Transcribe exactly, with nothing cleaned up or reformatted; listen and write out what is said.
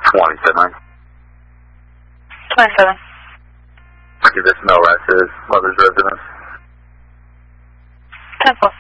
twenty-seven. twenty-seven. Give this no right to his mother's residence. ten four.